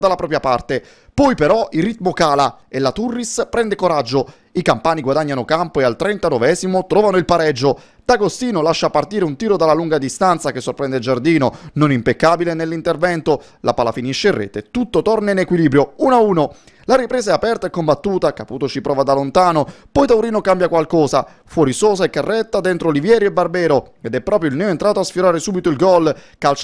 dalla propria parte. Poi però il ritmo cala e la Turris prende coraggio. I campani guadagnano campo e al 39esimo trovano il pareggio. D'Agostino lascia partire un tiro dalla lunga distanza che sorprende Giardino, non impeccabile nell'intervento. La palla finisce in rete, tutto torna in equilibrio, 1-1. La ripresa è aperta e combattuta, Caputo ci prova da lontano, poi Taurino cambia qualcosa, fuori Sosa e Carretta, dentro Olivieri e Barbero, ed è proprio il neoentrato a sfiorare subito il gol, calciato